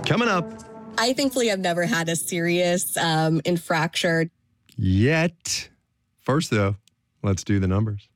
Coming up. I thankfully have never had a serious infraction. Yet. First, though, let's do the numbers.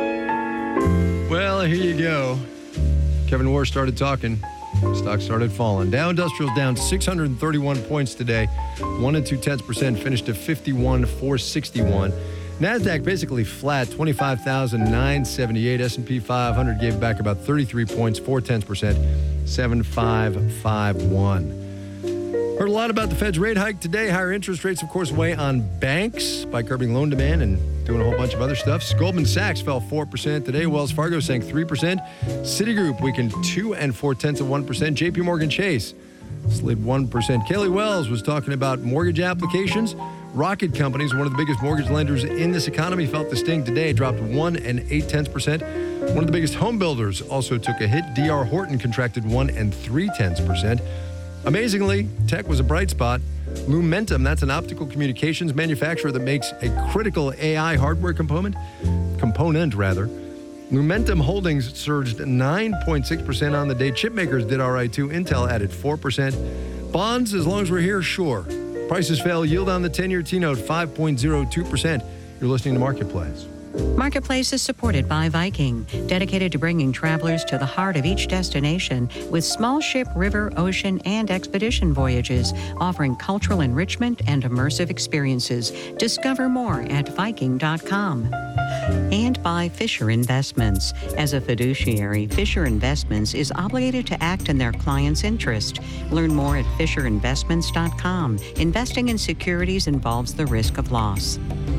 Well, here you go. Kevin Warr started talking. Stock started falling. Dow Industrial's down 631 points today. 1.2%, finished at 51,461. NASDAQ basically flat, 25,978. S&P 500 gave back about 33 points, 0.4%, 7,551. Heard a lot about the Fed's rate hike today. Higher interest rates, of course, weigh on banks by curbing loan demand and doing a whole bunch of other stuff. Goldman Sachs fell 4% today. Wells Fargo sank 3%. Citigroup weakened 2.4%. JP Morgan Chase slid 1%. Kaylee Wells was talking about mortgage applications. Rocket Companies, one of the biggest mortgage lenders in this economy, felt the sting today, dropped 1.8%. One of the biggest home builders also took a hit. D.R. Horton contracted 1.3%. Amazingly, tech was a bright spot. Lumentum, that's an optical communications manufacturer that makes a critical AI hardware component. Lumentum Holdings surged 9.6% on the day. Chipmakers did all right too. Intel added 4%. Bonds, as long as we're here, sure. Prices fell. Yield on the 10-year T-note 5.02%. You're listening to Marketplace. Marketplace is supported by Viking, dedicated to bringing travelers to the heart of each destination with small ship, river, ocean, and expedition voyages, offering cultural enrichment and immersive experiences. Discover more at Viking.com. And by Fisher Investments. As a fiduciary, Fisher Investments is obligated to act in their client's interest. Learn more at FisherInvestments.com. Investing in securities involves the risk of loss.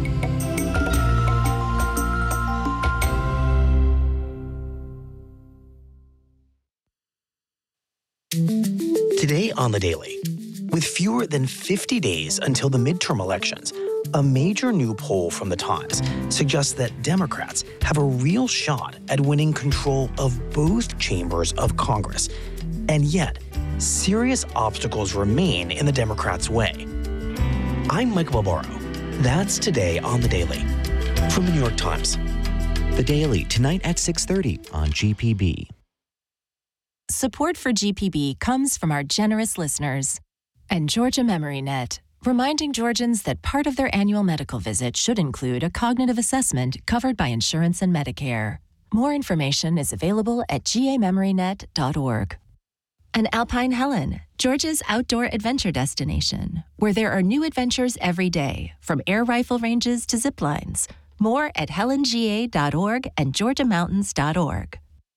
Today on The Daily, with fewer than 50 days until the midterm elections, a major new poll from The Times suggests that Democrats have a real shot at winning control of both chambers of Congress. And yet, serious obstacles remain in the Democrats' way. I'm Michael Barbaro. That's today on The Daily from The New York Times. The Daily, tonight at 6:30 on GPB. Support for GPB comes from our generous listeners and Georgia MemoryNet, reminding Georgians that part of their annual medical visit should include a cognitive assessment covered by insurance and Medicare. More information is available at gamemorynet.org. And Alpine Helen, Georgia's outdoor adventure destination, where there are new adventures every day, from air rifle ranges to zip lines. More at helanga.org and georgiamountains.org.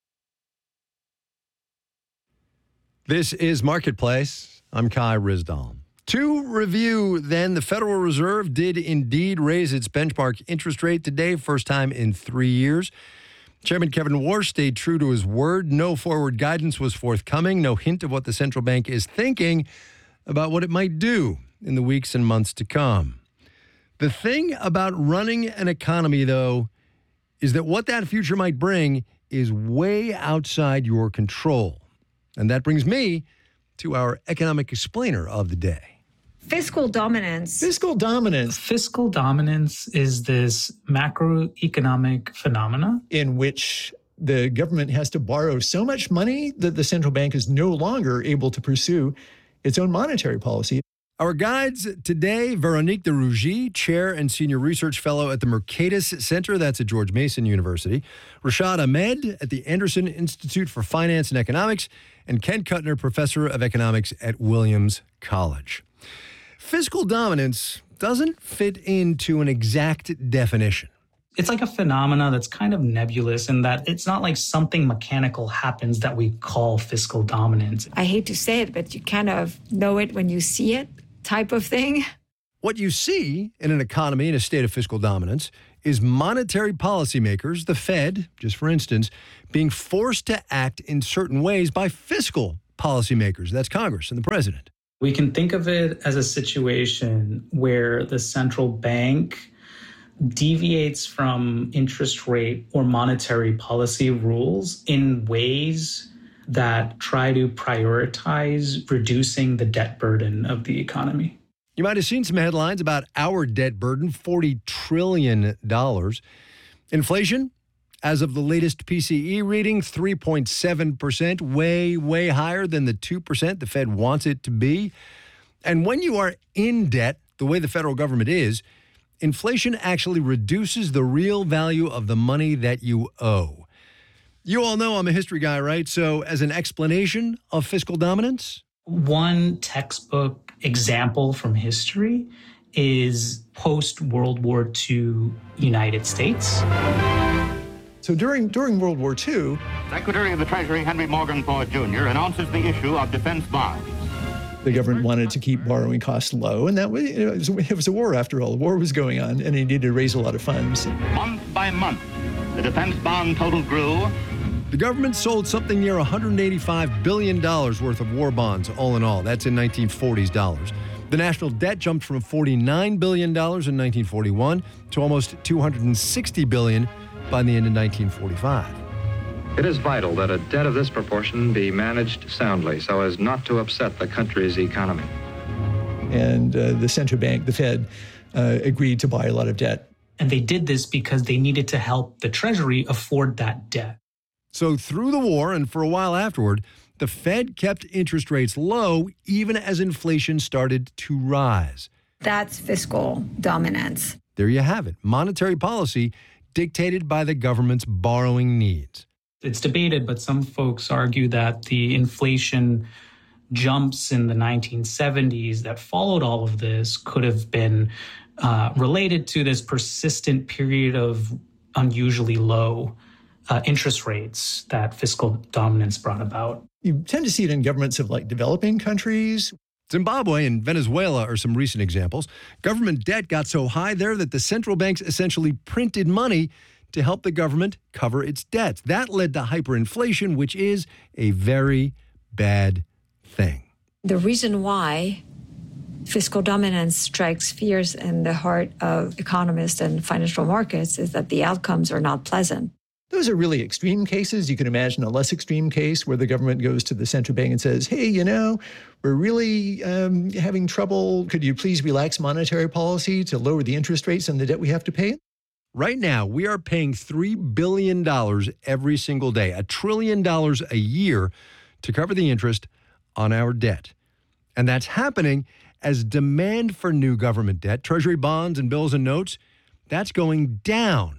This is Marketplace. I'm Kai Ryssdal. To review, then, the Federal Reserve did indeed raise its benchmark interest rate today, first time in 3 years. Chairman Kevin Warr stayed true to his word. No forward guidance was forthcoming. No hint of what the central bank is thinking about what it might do in the weeks and months to come. The thing about running an economy, though, is that what that future might bring is way outside your control. And that brings me to our economic explainer of the day. Fiscal dominance. Fiscal dominance. Fiscal dominance is this macroeconomic phenomena in which the government has to borrow so much money that the central bank is no longer able to pursue its own monetary policy. Our guides today, Veronique de Rougy, Chair and Senior Research Fellow at the Mercatus Center, that's at George Mason University, Rashad Ahmed at the Anderson Institute for Finance and Economics, and Ken Kuttner, Professor of Economics at Williams College. Fiscal dominance doesn't fit into an exact definition. It's like a phenomena that's kind of nebulous in that it's not like something mechanical happens that we call fiscal dominance. I hate to say it, but you kind of know it when you see it type of thing. What you see in an economy in a state of fiscal dominance is monetary policymakers, the Fed, just for instance, being forced to act in certain ways by fiscal policymakers. That's Congress and the president. We can think of it as a situation where the central bank deviates from interest rate or monetary policy rules in ways that try to prioritize reducing the debt burden of the economy. You might have seen some headlines about our debt burden, $40 trillion. Inflation As of the latest PCE reading, 3.7%, way, way higher than the 2% the Fed wants it to be. And when you are in debt, the way the federal government is, inflation actually reduces the real value of the money that you owe. You all know I'm a history guy, right? So as an explanation of fiscal dominance? One textbook example from history is post-World War II United States. So during World War II, Secretary of the Treasury Henry Morgan Ford Jr. announces the issue of defense bonds. the government wanted to keep borrowing costs low, and that was, it was a war after all. The war was going on, and it needed to raise a lot of funds. Month by month, the defense bond total grew. The government sold something near $185 billion worth of war bonds, all in all. That's in 1940s dollars. The national debt jumped from $49 billion in 1941 to almost $260 billion by the end of 1945. It is vital that a debt of this proportion be managed soundly so as not to upset the country's economy. And the central bank, the Fed, agreed to buy a lot of debt. And they did this because they needed to help the Treasury afford that debt. So through the war and for a while afterward, the Fed kept interest rates low even as inflation started to rise. That's fiscal dominance. There you have it. Monetary policy dictated by the government's borrowing needs. It's debated, but some folks argue that the inflation jumps in the 1970s that followed all of this could have been related to this persistent period of unusually low interest rates that fiscal dominance brought about. You tend to see it in governments of like developing countries. Zimbabwe and Venezuela are some recent examples. Government debt got so high there that the central banks essentially printed money to help the government cover its debts. That led to hyperinflation, which is a very bad thing. The reason why fiscal dominance strikes fears in the heart of economists and financial markets is that the outcomes are not pleasant. Those are really extreme cases. You can imagine a less extreme case where the government goes to the central bank and says, hey, we're really having trouble. Could you please relax monetary policy to lower the interest rates and the debt we have to pay? Right now, we are paying $3 billion every single day, $1 trillion a year to cover the interest on our debt. And that's happening as demand for new government debt, Treasury bonds and bills and notes, that's going down.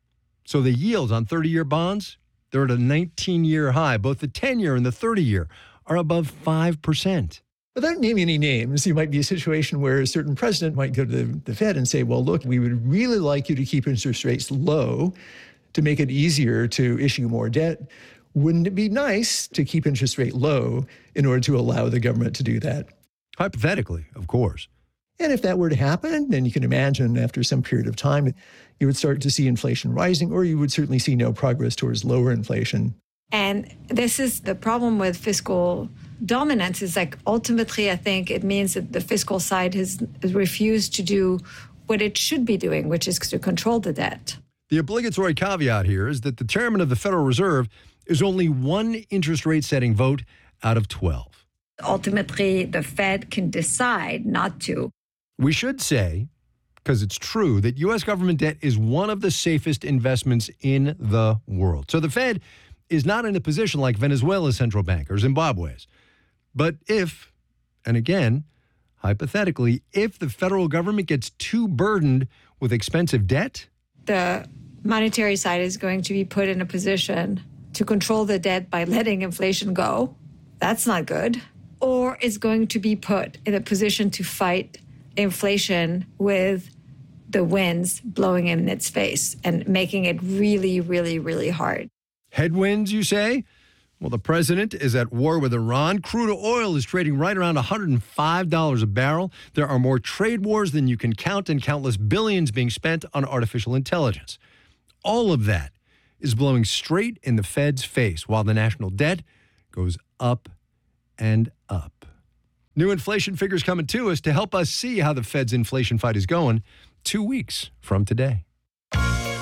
So the yields on 30-year bonds, they're at a 19-year high. Both the 10-year and the 30-year are above 5%. Without naming any names, you might be a situation where a certain president might go to the Fed and say, well, look, we would really like you to keep interest rates low to make it easier to issue more debt. Wouldn't it be nice to keep interest rate low in order to allow the government to do that? Hypothetically, of course. And if that were to happen, then you can imagine after some period of time, you would start to see inflation rising, or you would certainly see no progress towards lower inflation. And this is the problem with fiscal dominance is like ultimately, I think it means that the fiscal side has refused to do what it should be doing, which is to control the debt. The obligatory caveat here is that the chairman of the Federal Reserve is only one interest rate setting vote out of 12. Ultimately, the Fed can decide not to. We should say, because it's true, that U.S. government debt is one of the safest investments in the world. So the Fed is not in a position like Venezuela's central bank or Zimbabwe's. But if, and again, hypothetically, if the federal government gets too burdened with expensive debt, the monetary side is going to be put in a position to control the debt by letting inflation go. That's not good. Or it's going to be put in a position to fight inflation with the winds blowing in its face and making it really, really, really hard. Headwinds, you say? Well, the president is at war with Iran. Crude oil is trading right around $105 a barrel. There are more trade wars than you can count and countless billions being spent on artificial intelligence. All of that is blowing straight in the Fed's face while the national debt goes up and up. New inflation figures coming to us to help us see how the Fed's inflation fight is going 2 weeks from today.